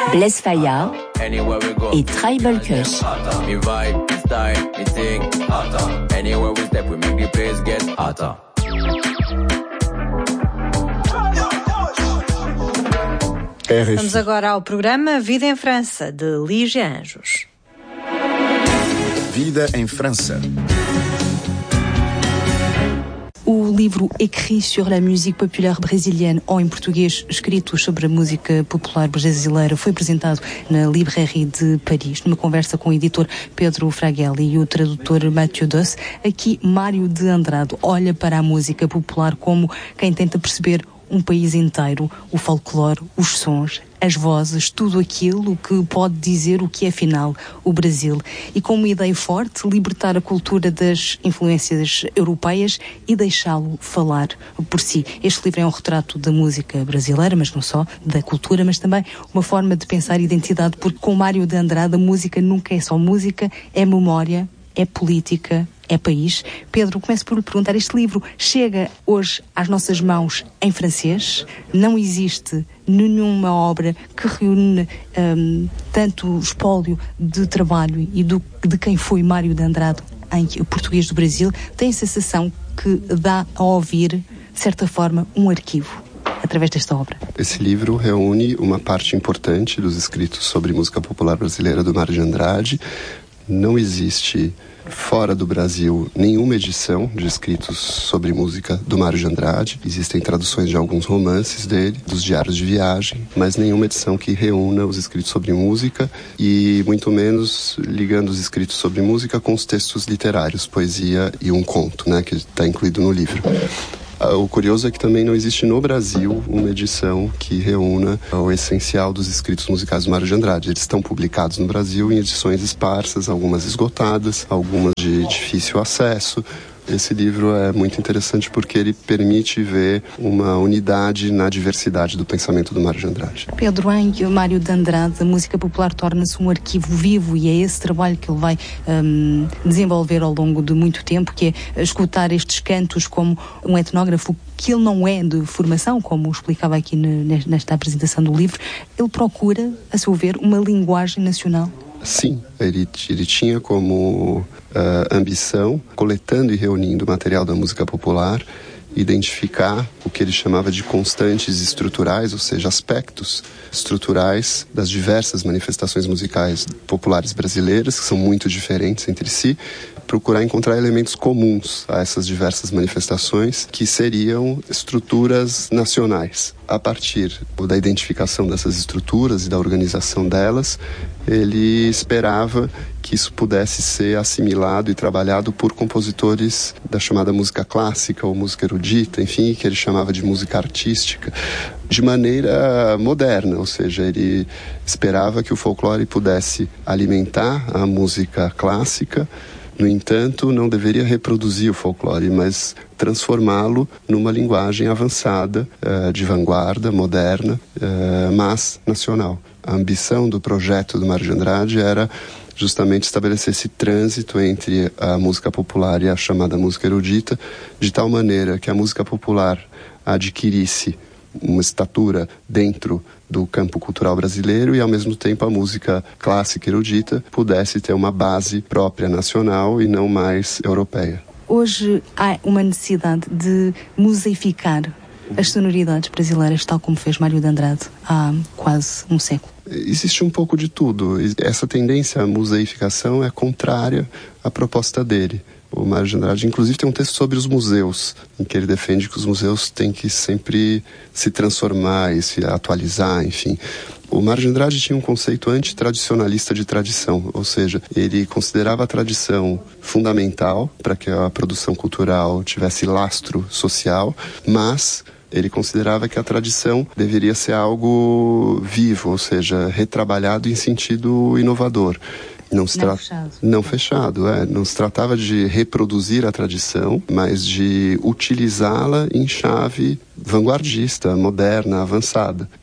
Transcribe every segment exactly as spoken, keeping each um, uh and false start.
Blaise Faya et Tribal Kush. Vamos agora ao programa Vida em França, de Lígia Anjos. Vida em França. O livro Écrit sur la musique populaire brésilienne, ou em português, escrito sobre a música popular brasileira, foi apresentado na Librairie de Paris, numa conversa com o editor Pedro Fragelli e o tradutor Mathieu Doss. Aqui, Mário de Andrade olha para a música popular como quem tenta perceber um país inteiro, o folclore, os sons, as vozes, tudo aquilo que pode dizer o que é, afinal, o Brasil. E com uma ideia forte, libertar a cultura das influências europeias e deixá-lo falar por si. Este livro é um retrato da música brasileira, mas não só, da cultura, mas também uma forma de pensar identidade, porque com Mário de Andrade a música nunca é só música, é memória, é política, é país. Pedro, começo por lhe perguntar, este livro chega hoje às nossas mãos em francês? Não existe nenhuma obra que reúne um, tanto o espólio de trabalho e do, de quem foi Mário de Andrade em português do Brasil? Tem a sensação que dá a ouvir, de certa forma, um arquivo através desta obra? Esse livro reúne uma parte importante dos escritos sobre música popular brasileira do Mário de Andrade. Não existe fora do Brasil nenhuma edição de escritos sobre música do Mário de Andrade. Existem traduções de alguns romances dele, dos diários de viagem, mas nenhuma edição que reúna os escritos sobre música e muito menos ligando os escritos sobre música com os textos literários, poesia e um conto, né, que está incluído no livro. O curioso é que também não existe no Brasil uma edição que reúna o essencial dos escritos musicais do Mário de Andrade. Eles estão publicados no Brasil em edições esparsas, algumas esgotadas, algumas de difícil acesso. Esse livro é muito interessante porque ele permite ver uma unidade na diversidade do pensamento do Mário de Andrade. Pedro, em Mário de Andrade, a música popular torna-se um arquivo vivo e é esse trabalho que ele vai um, desenvolver ao longo de muito tempo, que é escutar estes cantos como um etnógrafo que ele não é de formação, como explicava aqui nesta apresentação do livro. Ele procura, a seu ver, uma linguagem nacional. Sim, ele, ele tinha como uh, ambição, coletando e reunindo material da música popular, identificar o que ele chamava de constantes estruturais, ou seja, aspectos estruturais das diversas manifestações musicais populares brasileiras, que são muito diferentes entre si, procurar encontrar elementos comuns a essas diversas manifestações, que seriam estruturas nacionais. A partir da identificação dessas estruturas e da organização delas, ele esperava que isso pudesse ser assimilado e trabalhado por compositores da chamada música clássica ou música erudita, enfim, que ele chamava de música artística, de maneira moderna, ou seja, ele esperava que o folclore pudesse alimentar a música clássica. No entanto, não deveria reproduzir o folclore, mas transformá-lo numa linguagem avançada, uh, de vanguarda, moderna, uh, mas nacional. A ambição do projeto do Mário de Andrade era justamente estabelecer esse trânsito entre a música popular e a chamada música erudita, de tal maneira que a música popular adquirisse uma estatura dentro do campo cultural brasileiro e, ao mesmo tempo, a música clássica erudita pudesse ter uma base própria nacional e não mais europeia. Hoje há uma necessidade de museificar as sonoridades brasileiras, tal como fez Mário de Andrade há quase um século. Existe um pouco de tudo. Essa tendência à museificação é contrária à proposta dele. O Mário de Andrade, inclusive, tem um texto sobre os museus, em que ele defende que os museus têm que sempre se transformar e se atualizar, enfim. O Mário de Andrade tinha um conceito antitradicionalista de tradição, ou seja, ele considerava a tradição fundamental para que a produção cultural tivesse lastro social, mas ele considerava que a tradição deveria ser algo vivo, ou seja, retrabalhado em sentido inovador. Não, se tra... não fechado. Não fechado, é. Não se tratava de reproduzir a tradição, mas de utilizá-la em chave vanguardista, moderna, avançada.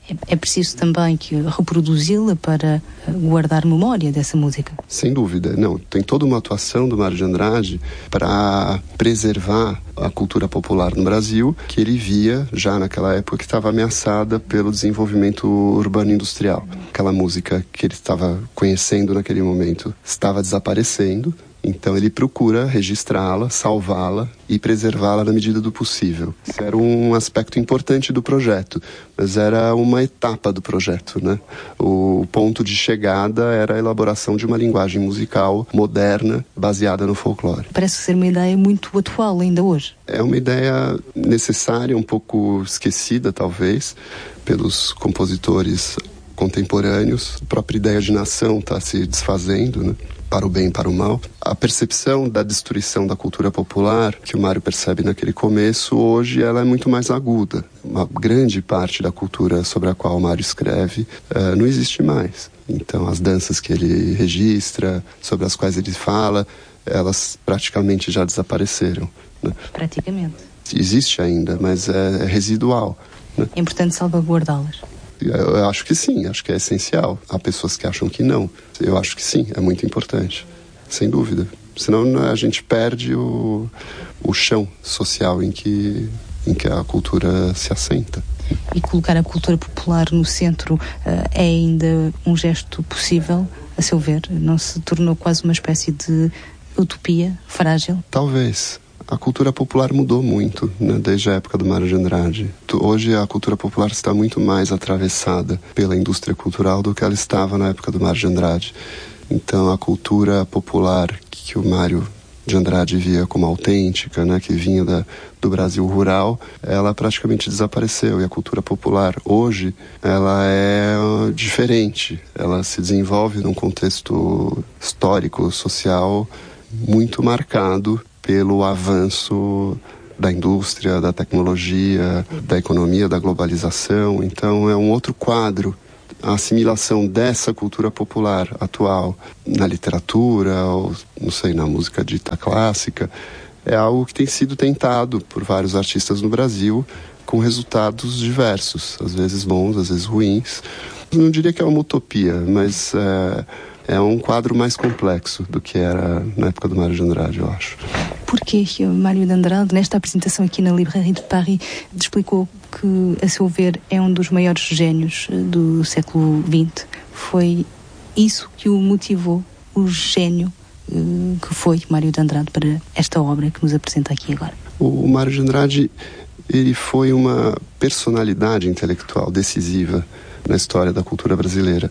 É, é preciso também que reproduzi-la para guardar memória dessa música. Sem dúvida. Não, tem toda uma atuação do Mário de Andrade para preservar a cultura popular no Brasil, que ele via já naquela época que estava ameaçada pelo desenvolvimento urbano industrial. Aquela música que ele estava conhecendo naquele momento estava desaparecendo. Então ele procura registrá-la, salvá-la e preservá-la na medida do possível. Isso era um aspecto importante do projeto, mas era uma etapa do projeto, né? O ponto de chegada era a elaboração de uma linguagem musical moderna, baseada no folclore. Parece ser uma ideia muito atual ainda hoje. É uma ideia necessária, um pouco esquecida talvez, pelos compositores contemporâneos. A própria ideia de nação está se desfazendo, né? Para o bem e para o mal. A percepção da destruição da cultura popular, que o Mário percebe naquele começo, hoje ela é muito mais aguda. Uma grande parte da cultura sobre a qual o Mário escreve uh, não existe mais. Então, as danças que ele registra, sobre as quais ele fala, elas praticamente já desapareceram, né? Praticamente. Existe ainda, mas é, é residual, né? É importante salvaguardá-las. Eu acho que sim, acho que é essencial. Há pessoas que acham que não. Eu acho que sim, é muito importante, sem dúvida. Senão a gente perde o, o chão social em que, em que a cultura se assenta. E colocar a cultura popular no centro uh, é ainda um gesto possível, a seu ver? Não se tornou quase uma espécie de utopia frágil? Talvez. A cultura popular mudou muito, né, desde a época do Mário de Andrade. Hoje a cultura popular está muito mais atravessada pela indústria cultural do que ela estava na época do Mário de Andrade. Então a cultura popular que o Mário de Andrade via como autêntica, né, que vinha da, do Brasil rural, ela praticamente desapareceu. E a cultura popular hoje, ela é uh, diferente. Ela se desenvolve num contexto histórico, social, muito marcado pelo avanço da indústria, da tecnologia, da economia, da globalização. Então é um outro quadro. A assimilação dessa cultura popular atual na literatura, ou não sei, na música dita clássica, é algo que tem sido tentado por vários artistas no Brasil, com resultados diversos, às vezes bons, às vezes ruins. Eu não diria que é uma utopia, mas é, é um quadro mais complexo do que era na época do Mário de Andrade, eu acho. Porquê que o Mário de Andrade, nesta apresentação aqui na Librairie de Paris, explicou que, a seu ver, é um dos maiores gênios do século vinte? Foi isso que o motivou, o gênio uh, que foi Mário de Andrade para esta obra que nos apresenta aqui agora? O Mário de Andrade, ele foi uma personalidade intelectual decisiva na história da cultura brasileira.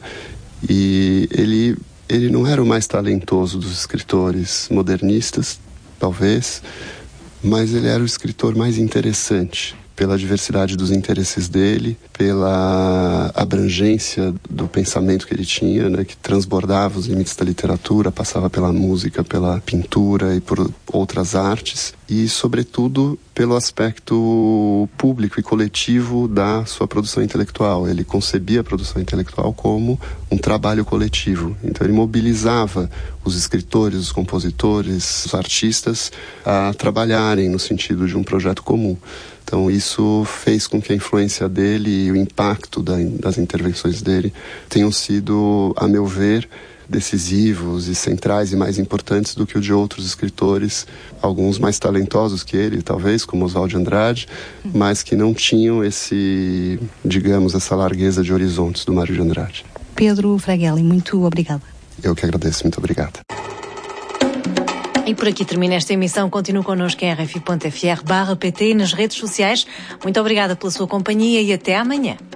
E ele, ele não era o mais talentoso dos escritores modernistas, talvez, mas ele era o escritor mais interessante, pela diversidade dos interesses dele, pela abrangência do pensamento que ele tinha, né, que transbordava os limites da literatura, passava pela música, pela pintura e por outras artes, e, sobretudo, pelo aspecto público e coletivo da sua produção intelectual. Ele concebia a produção intelectual como um trabalho coletivo. Então, ele mobilizava os escritores, os compositores, os artistas a trabalharem no sentido de um projeto comum. Então isso fez com que a influência dele e o impacto da, das intervenções dele tenham sido, a meu ver, decisivos e centrais e mais importantes do que o de outros escritores, alguns mais talentosos que ele, talvez, como Oswald de Andrade, mas que não tinham esse, digamos, essa largueza de horizontes do Mário de Andrade. Pedro Fraghelli, muito obrigada. Eu que agradeço, muito obrigada. E por aqui termina esta emissão. Continue connosco em r f i ponto f r barra p t e nas redes sociais. Muito obrigada pela sua companhia e até amanhã.